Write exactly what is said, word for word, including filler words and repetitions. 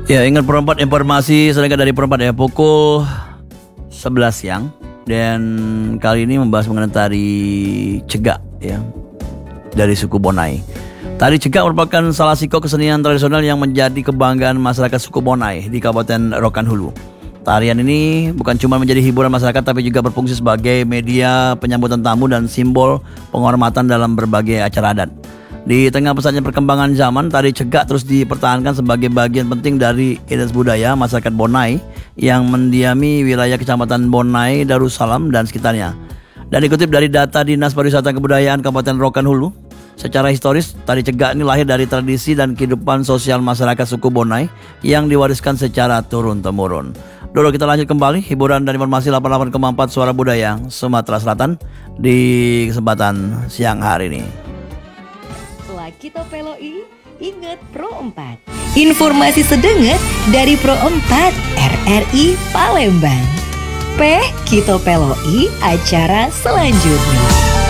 Ya, ingat Pro empat informasi sedangkan dari Pro empat ya pukul sebelas siang. Dan kali ini membahas mengenai tari cegak ya, dari suku Bonai. Tari cegak merupakan salah satu kesenian tradisional yang menjadi kebanggaan masyarakat suku Bonai di Kabupaten Rokan Hulu. Tarian ini bukan cuma menjadi hiburan masyarakat tapi juga berfungsi sebagai media penyambutan tamu dan simbol penghormatan dalam berbagai acara adat. Di tengah pesatnya perkembangan zaman, tari cegak terus dipertahankan sebagai bagian penting dari identitas budaya masyarakat Bonai yang mendiami wilayah Kecamatan Bonai, Darussalam dan sekitarnya. Dan dikutip dari data Dinas Pariwisata dan Kebudayaan Kabupaten Rokan Hulu, secara historis tari cegak ini lahir dari tradisi dan kehidupan sosial masyarakat suku Bonai yang diwariskan secara turun-temurun. Dulu kita lanjut kembali hiburan dan informasi delapan puluh delapan koma empat Suara Budaya Sumatera Selatan di kesempatan siang hari ini. Setelah kita peloi, ingat Pro empat. Informasi sedenget dari Pro empat R R I Palembang. P kita peloi acara selanjutnya.